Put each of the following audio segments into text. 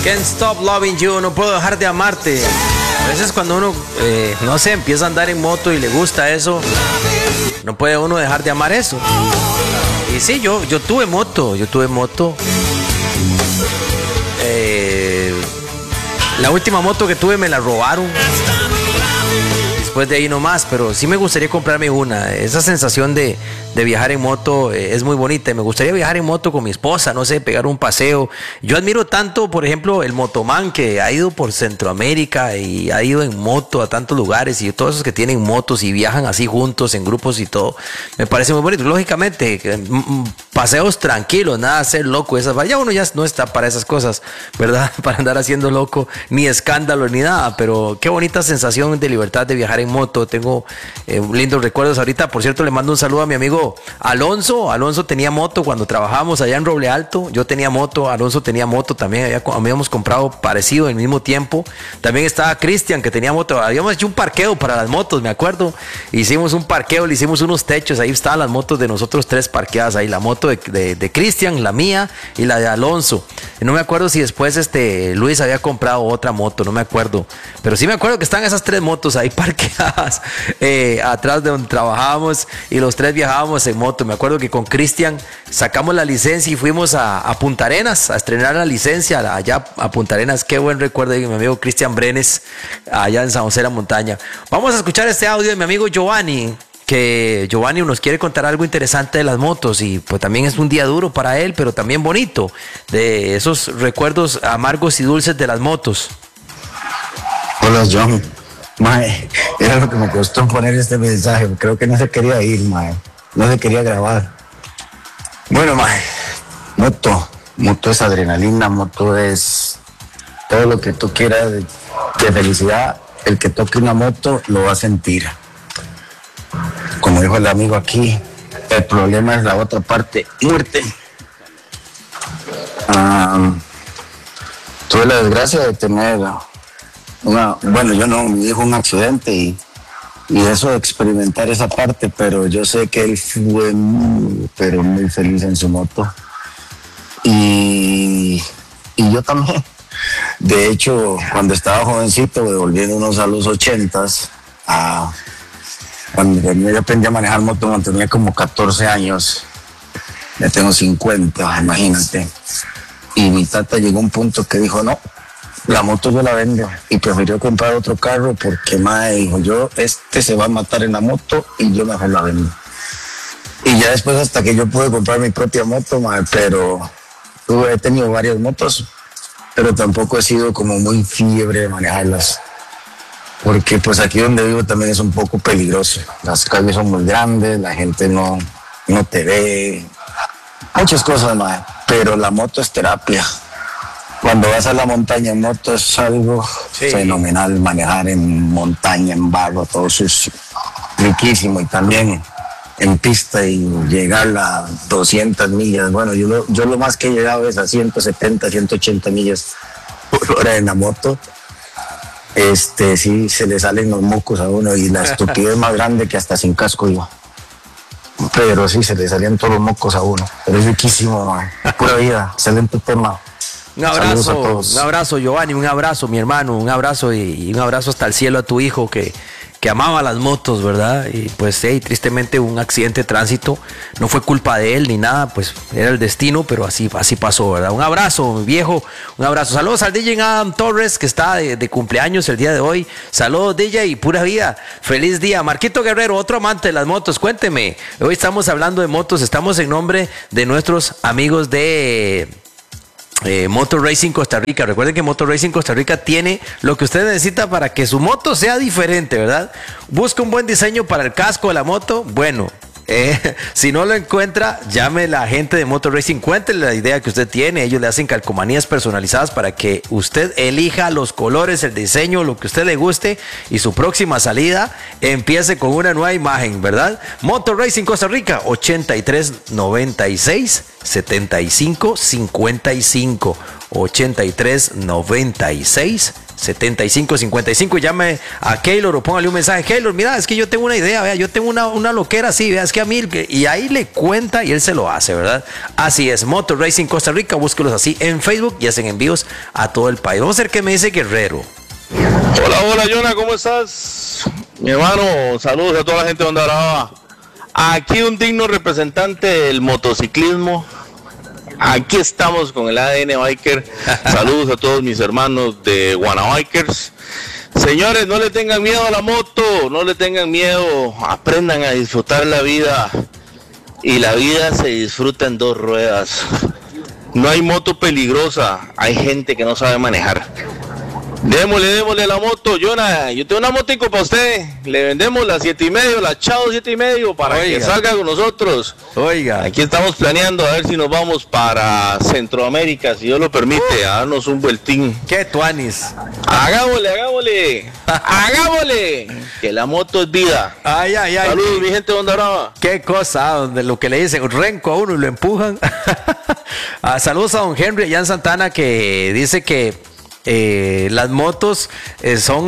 Can't Stop Loving You, no puedo dejar de amarte. A veces cuando uno, no sé, empieza a andar en moto y le gusta eso, no puede uno dejar de amar eso. Y sí, yo tuve moto. La última moto que tuve me la robaron. Después de ahí no más, pero sí me gustaría comprarme una. Esa sensación de viajar en moto es muy bonita. Y me gustaría viajar en moto con mi esposa, no sé, pegar un paseo. Yo admiro tanto, por ejemplo, el motomán que ha ido por Centroamérica y ha ido en moto a tantos lugares, y todos esos que tienen motos y viajan así juntos en grupos y todo. Me parece muy bonito. Lógicamente, paseos tranquilos, nada de ser loco. Ya uno ya no está para esas cosas, ¿verdad? Para andar haciendo loco, ni escándalo, ni nada. Pero qué bonita sensación de libertad de viajar en moto. Tengo lindos recuerdos. Ahorita, por cierto, le mando un saludo a mi amigo Alonso. Alonso tenía moto cuando trabajábamos allá en Roble Alto. Yo tenía moto, Alonso tenía moto también. Habíamos comprado parecido al mismo tiempo. También estaba Cristian, que tenía moto. Habíamos hecho un parqueo para las motos, me acuerdo. Hicimos un parqueo, le hicimos unos techos. Ahí estaban las motos de nosotros tres parqueadas. Ahí la moto de Cristian, la mía y la de Alonso. No me acuerdo si después Luis había comprado otra moto, no me acuerdo. Pero sí me acuerdo que están esas tres motos ahí parqueadas atrás de donde trabajábamos, y los tres viajábamos en moto. Me acuerdo que con Cristian sacamos la licencia y fuimos a Punta Arenas a estrenar la licencia allá a Punta Arenas. Qué buen recuerdo de mi amigo Cristian Brenes allá en San José de la Montaña. Vamos a escuchar este audio de mi amigo Giovanni, que Giovanni nos quiere contar algo interesante de las motos, y pues también es un día duro para él, pero también bonito, de esos recuerdos amargos y dulces de las motos. Hola, John. Mae, era lo que me costó poner este mensaje. Creo que no se quería ir, mae. No se quería grabar. Bueno, mae, moto es adrenalina, moto es todo lo que tú quieras de felicidad. El que toque una moto lo va a sentir. Como dijo el amigo aquí, el problema es la otra parte, muerte. Tuve la desgracia de tener yo no, mi hijo un accidente y eso de experimentar esa parte, pero yo sé que él fue muy feliz en su moto. Y yo también. De hecho, cuando estaba jovencito, devolviéndonos a los 80s, cuando yo aprendí a manejar moto cuando tenía como 14 años, ya tengo 50, imagínate. Y mi tata llegó a un punto que dijo, no, la moto yo la vendo, y prefirió comprar otro carro porque mae dijo, se va a matar en la moto y yo mejor la vendo. Y ya después, hasta que yo pude comprar mi propia moto, mae, pero he tenido varias motos, pero tampoco he sido como muy fiebre de manejarlas, porque pues aquí donde vivo también es un poco peligroso. Las calles son muy grandes, la gente no te ve, muchas cosas, mae, pero la moto es terapia. Cuando vas a la montaña en moto es algo fenomenal, manejar en montaña, en barro, todo sucio, riquísimo. Y también en pista y llegar a 200 millas. Bueno, yo lo más que he llegado es a 170, 180 millas por hora en la moto. Sí, se le salen los mocos a uno, y la estupidez más grande que hasta sin casco iba. Pero sí, se le salían todos los mocos a uno. Pero es riquísimo, man. Pura vida, excelente tema. Un abrazo, Giovanni, un abrazo, mi hermano, un abrazo y un abrazo hasta el cielo a tu hijo que amaba las motos, ¿verdad? Y pues tristemente un accidente de tránsito, no fue culpa de él ni nada, pues era el destino, pero así pasó, ¿verdad? Un abrazo, mi viejo, un abrazo. Saludos al DJ Adam Torres, que está de cumpleaños el día de hoy. Saludos, DJ, y pura vida. Feliz día. Marquito Guerrero, otro amante de las motos, cuénteme. Hoy estamos hablando de motos, estamos en nombre de nuestros amigos de Motor Racing Costa Rica. Recuerden que Motor Racing Costa Rica tiene lo que usted necesita para que su moto sea diferente, ¿verdad? Busca un buen diseño para el casco de la moto. Bueno, si no lo encuentra, llame a la gente de Motor Racing, cuéntele la idea que usted tiene. Ellos le hacen calcomanías personalizadas para que usted elija los colores, el diseño, lo que a usted le guste, y su próxima salida empiece con una nueva imagen, ¿verdad? Motor Racing Costa Rica, 83 96 75 55. 8396-7555. Llame a Keylor o póngale un mensaje. Keylor, mira, es que yo tengo una idea, vea, yo tengo una loquera así, vea, es que a mí, y ahí le cuenta y él se lo hace, ¿verdad? Así es, Motor Racing Costa Rica, búsquelos así en Facebook y hacen envíos a todo el país. Vamos a ver qué me dice Guerrero. Hola, Jonah, ¿cómo estás? Mi hermano, saludos a toda la gente de Onda Brava. Aquí un digno representante del motociclismo. Aquí estamos con el ADN Biker. Saludos a todos mis hermanos de Guanabikers. Señores, no le tengan miedo a la moto, no le tengan miedo, aprendan a disfrutar la vida. Y la vida se disfruta en dos ruedas. No hay moto peligrosa, hay gente que no sabe manejar. Démosle a la moto, Jonah. Yo tengo una motico para usted. Le vendemos las 7.5, la Chao 7.5 para que salga con nosotros. Oiga. Aquí estamos planeando a ver si nos vamos para Centroamérica, si Dios lo permite, a darnos un vueltín. ¡Qué tuanis! Hagámosle. Que la moto es vida. Ay. Saludos, mi gente de Onda Brava. Qué cosa, donde lo que le dicen, renco a uno y lo empujan. Saludos a don Henry allá en Santana, que dice que las motos son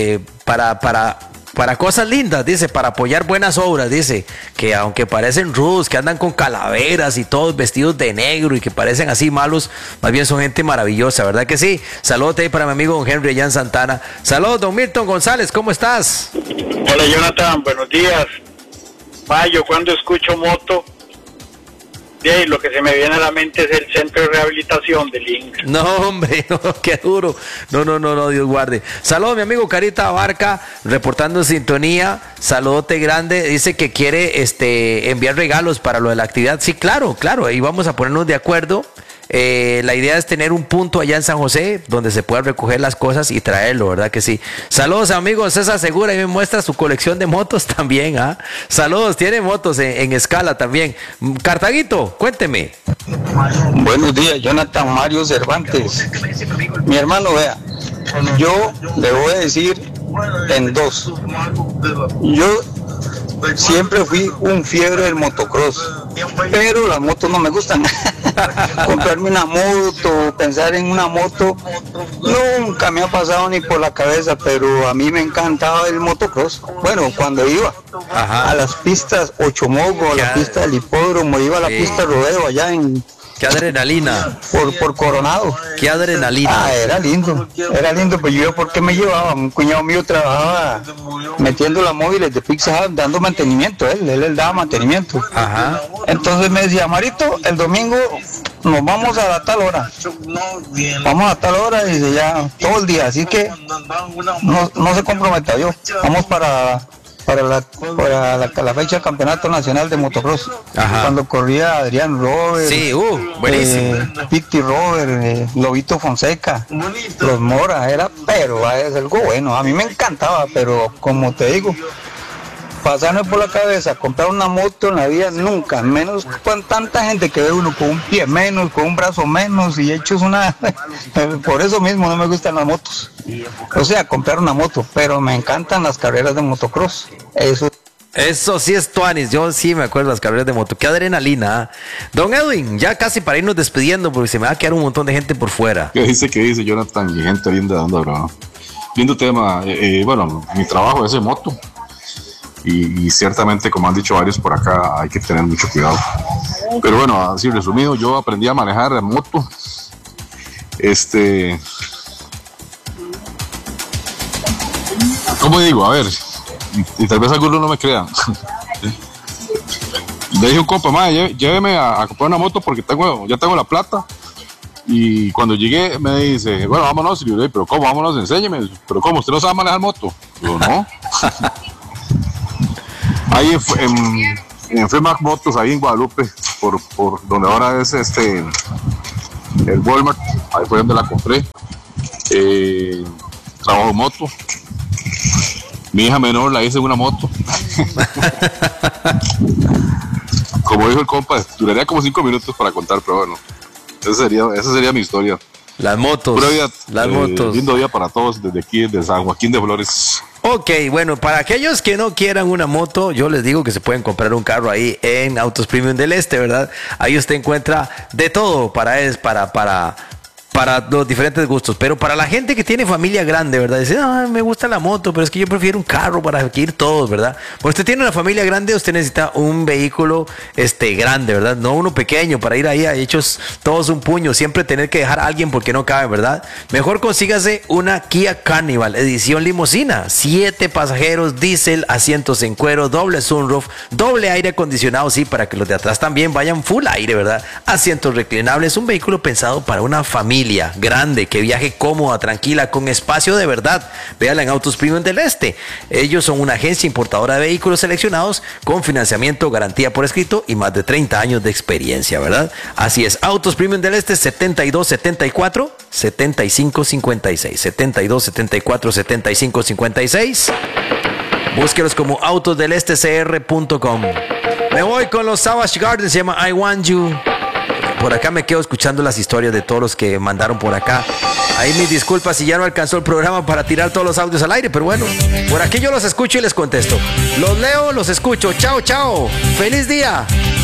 para cosas lindas, dice, para apoyar buenas obras, dice, que aunque parecen rudos, que andan con calaveras y todos vestidos de negro y que parecen así malos, más bien son gente maravillosa, ¿verdad que sí? Saludos ahí para mi amigo don Henry allá en Santana. Saludos, don Milton González, ¿cómo estás? Hola, Jonathan, buenos días. Yo cuando escucho moto, lo que se me viene a la mente es el centro de rehabilitación de Link. No, hombre, no, qué duro. No, Dios guarde. Saludos, mi amigo Carita Abarca, reportando en sintonía. Saludote grande. Dice que quiere enviar regalos para lo de la actividad. Sí, claro. Ahí vamos a ponernos de acuerdo. La idea es tener un punto allá en San José donde se puedan recoger las cosas y traerlo, ¿verdad que sí? Saludos, amigos. César Segura, y me muestra su colección de motos también, ¿ah? Saludos, tiene motos en escala también. Cartaguito, cuénteme. Buenos días, Jonathan. Mario Cervantes. Mi hermano, vea, yo le voy a decir en dos. Yo siempre fui un fiebre del motocross, pero las motos no me gustan. Comprarme una moto, pensar en una moto, nunca me ha pasado ni por la cabeza, pero a mí me encantaba el motocross. Bueno, cuando iba a las pistas Ochomogo, a la pista del hipódromo, iba a la pista rodeo allá en... ¡Qué adrenalina! Por Coronado. ¡Qué adrenalina! Era lindo, pues yo, ¿por qué me llevaba? Un cuñado mío trabajaba metiendo las móviles de Pizza Hut, dando mantenimiento, él daba mantenimiento. Ajá. Entonces me decía, Marito, el domingo nos vamos a la tal hora. Vamos a tal hora, y dice, ya todo el día, así que no se comprometa yo. Vamos para la fecha del Campeonato Nacional de Motocross. Ajá. Cuando corría Adrián Robert, sí, buenísimo. Pity Robert, Lobito Fonseca, los Mora, pero es algo bueno. A mí me encantaba, pero como te digo, pasarme por la cabeza comprar una moto en la vida nunca, menos con tanta gente que ve uno con un pie menos, con un brazo menos y hechos una... Por eso mismo no me gustan las motos. O sea, comprar una moto, pero me encantan las carreras de motocross. Eso sí es tuanis, yo sí me acuerdo de las carreras de moto, qué adrenalina. Don Edwin, ya casi para irnos despidiendo porque se me va a quedar un montón de gente por fuera. ¿Qué dice Jonathan? Y gente linda de Onda Brava. Lindo tema, bueno, mi trabajo es de moto. Y ciertamente, como han dicho varios por acá, hay que tener mucho cuidado. Pero bueno, así resumido, yo aprendí a manejar la moto. ¿Cómo digo? A ver, y tal vez algunos no me crean. Le dije a un compa, lléveme a comprar una moto porque ya tengo la plata. Y cuando llegué me dice, bueno, vámonos. Y yo le dije, pero ¿cómo? Vámonos, enséñeme. Pero ¿cómo? ¿Usted no sabe manejar moto? Yo, no. Ahí en Freemac Motos, ahí en Guadalupe, por donde ahora es el Walmart, ahí fue donde la compré. Trabajo moto. Mi hija menor la hice en una moto. Como dijo el compa, duraría como 5 minutos para contar, pero bueno, esa sería mi historia. Las motos. Las motos. Lindo día para todos desde aquí, desde San Joaquín de Flores. Ok, bueno, para aquellos que no quieran una moto, yo les digo que se pueden comprar un carro ahí en Autos Premium del Este, ¿verdad? Ahí usted encuentra de todo para para los diferentes gustos, pero para la gente que tiene familia grande, ¿verdad? Dice, me gusta la moto, pero es que yo prefiero un carro para ir todos, ¿verdad? Pues usted tiene una familia grande, usted necesita un vehículo grande, ¿verdad? No uno pequeño para ir ahí a hechos todos un puño, siempre tener que dejar a alguien porque no cabe, ¿verdad? Mejor consígase una Kia Carnival, edición limusina, 7 pasajeros, diésel, asientos en cuero, doble sunroof, doble aire acondicionado, sí, para que los de atrás también vayan full aire, ¿verdad? Asientos reclinables, un vehículo pensado para una familia grande, que viaje cómoda, tranquila, con espacio de verdad. Véala en Autos Premium del Este. Ellos son una agencia importadora de vehículos seleccionados con financiamiento, garantía por escrito y más de 30 años de experiencia, ¿verdad? Así es, Autos Premium del Este, 7274-7556. 7274-7556. Búsquelos como autosdelestecr.com. Me voy con los Savage Garden, se llama I Want You. Por acá me quedo escuchando las historias de todos los que mandaron por acá. Ahí mis disculpas si ya no alcanzó el programa para tirar todos los audios al aire, pero bueno, por aquí yo los escucho y les contesto. Los leo, los escucho. Chao, chao. ¡Feliz día!